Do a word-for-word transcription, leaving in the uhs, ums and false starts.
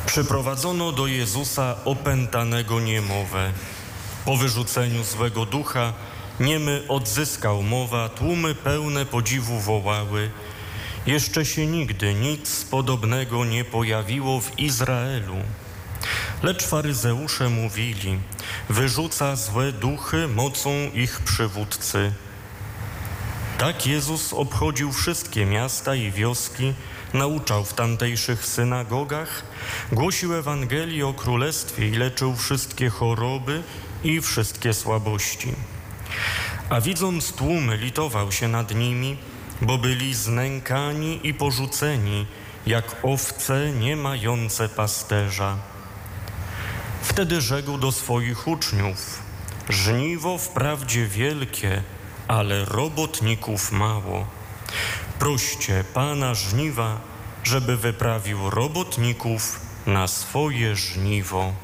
Przyprowadzono do Jezusa opętanego niemowę. Po wyrzuceniu złego ducha niemy odzyskał mowa, tłumy pełne podziwu wołały: jeszcze się nigdy nic podobnego nie pojawiło w Izraelu. Lecz faryzeusze mówili: wyrzuca złe duchy mocą ich przywódcy. Tak Jezus obchodził wszystkie miasta i wioski, nauczał w tamtejszych synagogach, głosił Ewangelię o Królestwie i leczył wszystkie choroby i wszystkie słabości. A widząc tłumy, litował się nad nimi, bo byli znękani i porzuceni, jak owce nie mające pasterza. Wtedy rzekł do swoich uczniów: żniwo wprawdzie wielkie, ale robotników mało. Proście Pana żniwa, żeby wyprawił robotników na swoje żniwo.